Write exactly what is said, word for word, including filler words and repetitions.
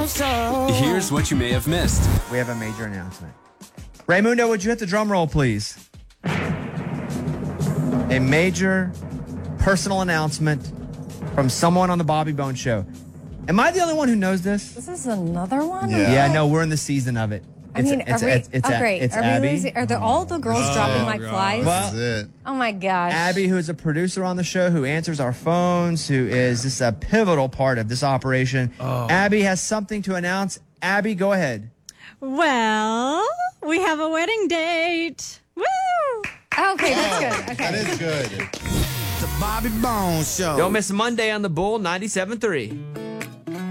Bone Show. Here's what you may have missed. We have a major announcement. Raymundo, would you hit the drum roll, please? A major personal announcement from someone on the Bobby Bone Show. Am I the only one who knows this? This is another one? Yeah. Yeah, no, we're in the season of it. I It's, mean, it's, are we, it's, it's, oh, A- great. it's are we Abby. losing? Are there all the girls Oh, dropping like God. flies? Well- That's it. Oh my gosh. Abby, who is a producer on the show, who answers our phones, who is just a pivotal part of this operation. Abby has something to announce. Abby, go ahead. Well, we have a wedding date. Woo! Okay, that's good. Okay. That is good. The Bobby Bone Show. Don't miss Monday on the Bull ninety-seven point three.